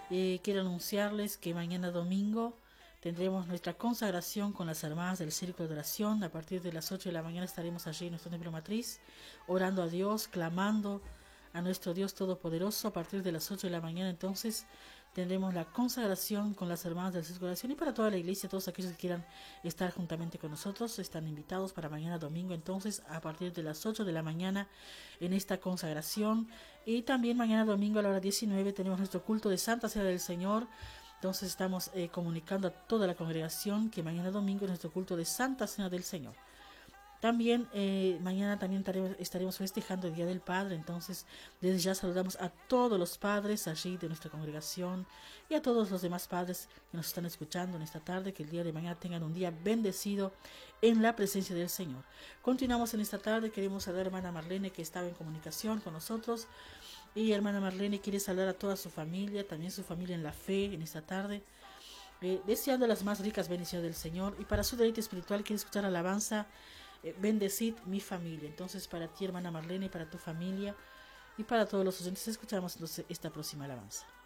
Quiero anunciarles que mañana domingo tendremos nuestra consagración con las hermanas del Círculo de Oración. A partir de las 8 de la mañana estaremos allí en nuestro templo matriz, orando a Dios, clamando a nuestro Dios Todopoderoso. A partir de las 8 de la mañana entonces tendremos la consagración con las hermanas del Círculo de Oración, y para toda la iglesia, todos aquellos que quieran estar juntamente con nosotros están invitados para mañana domingo entonces a partir de las 8 de la mañana en esta consagración. Y también mañana domingo a la hora 19 tenemos nuestro culto de Santa Cena del Señor. Entonces estamos comunicando a toda la congregación que mañana domingo es nuestro culto de Santa Cena del Señor. También mañana también estaremos festejando el Día del Padre. Entonces desde ya saludamos a todos los padres allí de nuestra congregación y a todos los demás padres que nos están escuchando en esta tarde. Que el día de mañana tengan un día bendecido en la presencia del Señor. Continuamos en esta tarde. Queremos saludar a hermana Marlene, que estaba en comunicación con nosotros. Y hermana Marlene quiere saludar a toda su familia, también su familia en la fe en esta tarde, deseando las más ricas bendiciones del Señor. Y para su deleite espiritual quiere escuchar alabanza, bendecid mi familia. Entonces para ti, hermana Marlene, para tu familia y para todos los oyentes escuchamos entonces esta próxima alabanza.